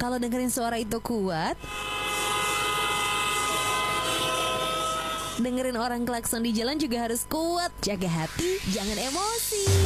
Kalau dengerin suara itu kuat, dengerin orang klakson di jalan juga harus kuat. Jaga hati, jangan emosi.